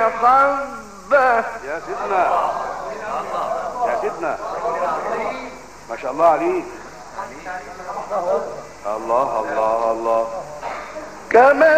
حبة. يا سيدنا يا سيدنا، ما شاء الله عليك. الله الله الله. كما